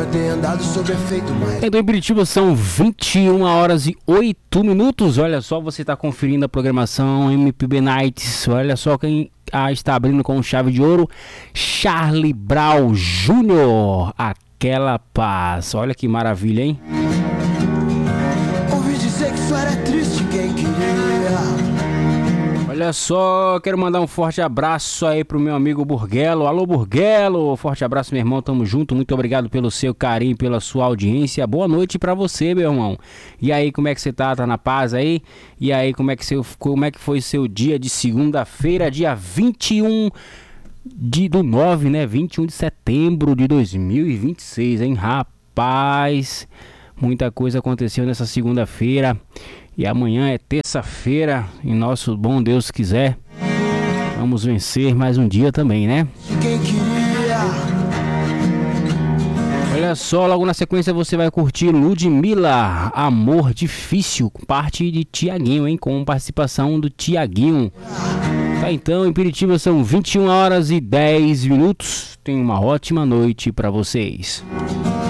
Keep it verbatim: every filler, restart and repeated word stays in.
tenho andado sob efeito, mas... Então em Piritiba são vinte e uma horas e oito minutos. Olha só, você está conferindo a programação M P B Nights. Olha só quem ah, está abrindo com chave de ouro: Charlie Brown Júnior Aquela Paz. Olha que maravilha, hein? Ouvi dizer que só era triste quem queria. Olha só, quero mandar um forte abraço aí pro meu amigo Burguelo. Alô, Burguelo, forte abraço, meu irmão, tamo junto. Muito obrigado pelo seu carinho, pela sua audiência. Boa noite pra você, meu irmão. E aí, como é que você tá? Tá na paz aí? E aí, como é que, seu, como é que foi seu dia de segunda-feira, dia vinte e um de, do nove, né? vinte e um de setembro de dois mil e vinte e seis, hein? Rapaz, muita coisa aconteceu nessa segunda-feira. E amanhã é terça-feira, e nosso bom Deus quiser, vamos vencer mais um dia também, né? Quem queria. Olha só, logo na sequência você vai curtir Ludmilla, Amor Difícil, parte de Tiaguinho, hein? Com participação do Tiaguinho. Tá, então, em Piritiba são vinte e uma horas e dez minutos. Tenha uma ótima noite pra vocês.